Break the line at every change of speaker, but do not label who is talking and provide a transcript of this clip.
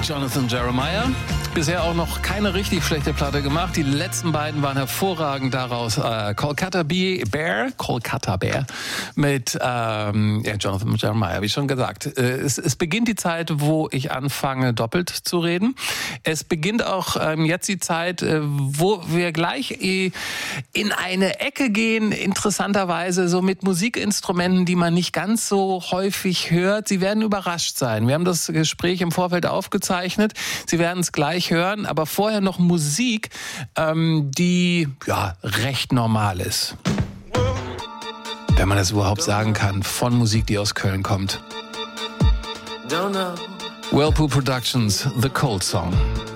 Jonathan Jeremiah. Bisher auch noch keine richtig schlechte Platte gemacht. Die letzten beiden waren hervorragend daraus. Kolkata Bear mit Jonathan Jeremiah, wie schon gesagt. Es beginnt die Zeit, wo ich anfange, doppelt zu reden. Es beginnt auch jetzt die Zeit, wo wir gleich in eine Ecke gehen, interessanterweise so mit Musikinstrumenten, die man nicht ganz so häufig hört. Sie werden überrascht sein. Wir haben das Gespräch im Vorfeld aufgezeichnet. Sie werden es gleich hören, aber vorher noch Musik, die ja recht normal ist. Wenn man das überhaupt sagen kann, von Musik, die aus Köln kommt. Whirlpool Productions, The Cold Song.